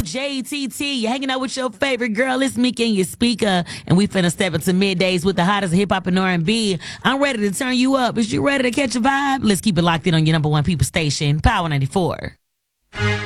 JTT. You're hanging out with your favorite girl. It's Meek and your speaker, and we finna step into middays with the hottest hip hop and R&B. I'm ready to turn you up. Is you ready to catch a vibe? Let's keep it locked in on your number one people station, Power 94.